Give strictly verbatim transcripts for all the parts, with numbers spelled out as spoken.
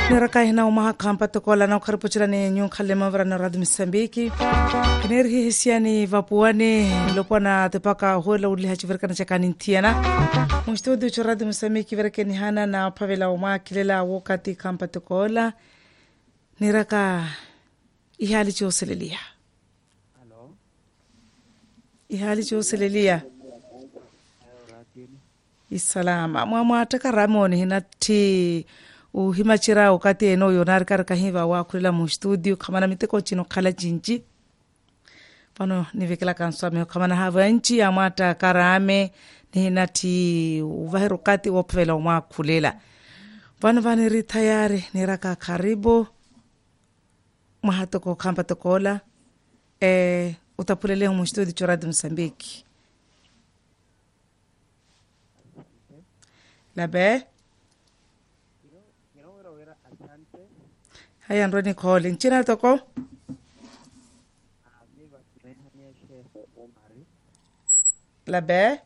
Niraka hina umaha kampa tokola na ukaripochira ni nyung khalema vara na Radio Msambiki. Kineri hii hisiani vapuani lopo na tepaka huela udli hachivirka na chakani ntiana. Mstudio cha Radio Msambiki verke ni hana na pavela umaha kilela wakati kampa tokola. Niraka ihali choselelia. Hello. Ihali choselelia. Isalama. Mwa ataka ramoni hinati uhimachira ukati eno yonar karaka hiva wa kulila mu studio kama na miteko chino kala jinji pano nivekela kanswame kama na hava nchi amata karame ni hinati uvahero kati wopvela umwa kulela pano vani ritayari niraka karibu mahatoko kamba tokola e utapulele mu studio cha Radio Msambiki labe haya ndoni calling china toko labe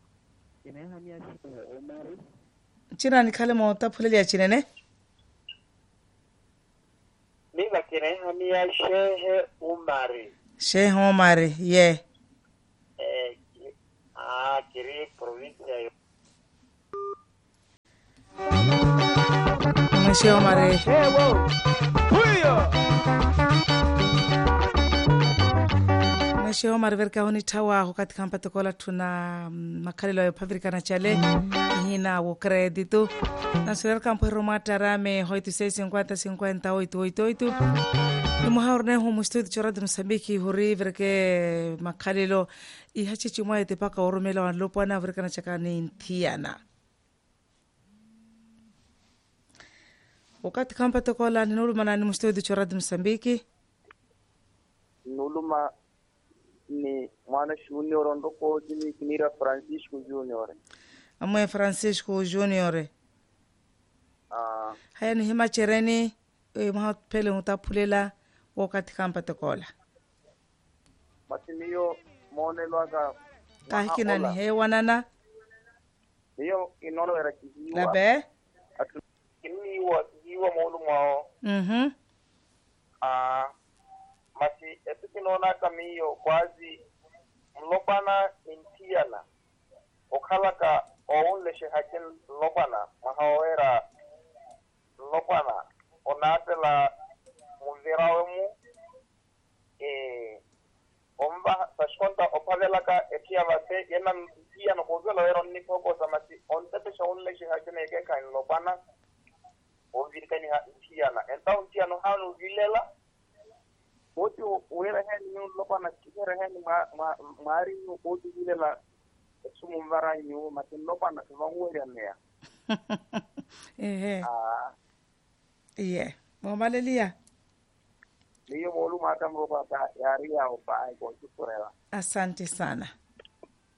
china ni kale mo tapulele ya chine ne Mimi kirehamia Shehe Umari. Shehe Umari ye Eh ah kiri provincia yo. Shehe Umari Ewo. Huyo. Shehe Umari verka honi tawa wakati kampa tokola tuna makalilo ya pavrika na chale hina wo kreditu na suler kampo romata rame hoitu seis cinquenta cinquenta oito oito oito Numu haurne humu studio cha Radio Msambiki huri verke makalilo ihachichi mwa tepaka oromela wanlopo na verka na chakani ntiana wakati kampa tokola ni nuluma na ni mstudio cha Radio Msambiki Nuluma ni mwana junior ndoko jini kinira Francisco Junior. amwe Francisco Junior Ah haya ni hima chereni e maha pele utapulela wakati kampa tokola matimiyo monelwaga kahikina ni hewanana Iyo inono era kijiwa. labe Atu kiniwa kijiwa molumao. mhm Ah masi etukinona kamiyo kwazi mlopana intiana okalaka ounleshe hakin lopana mahawera lopana onatela muvirawemu eh omba sashkonta opavelaka etia vase yena intiana kozela wero ni poko samasi ontete shaunleshe hakin ekeka lopana ovirkani ha intiana enta intiano hanu vilela Otu uera hen ni lopana kira hen ma ma mari no otu vile la sumu mvara nyu matin lopana kwa uera mea. ehe Ah, iye momalelia hiyo molu mata mroba ba yari ya opa ai kwa tukurela. asante sana